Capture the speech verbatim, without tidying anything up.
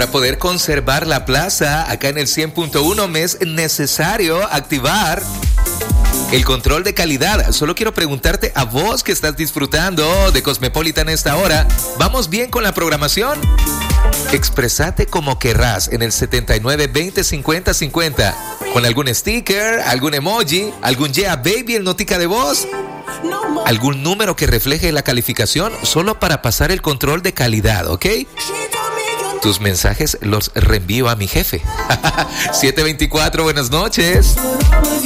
Para poder conservar la plaza acá en el cien punto uno me es necesario activar el control de calidad. Solo quiero preguntarte a vos que estás disfrutando de Cosmopolitan a esta hora, ¿vamos bien con la programación? Expresate como querrás en el setenta y nueve veinte cincuenta cincuenta con algún sticker, algún emoji, algún yeah baby, el notica de voz, algún número que refleje la calificación, solo para pasar el control de calidad, ¿ok? Tus mensajes los reenvío a mi jefe. siete veinticuatro, buenas noches.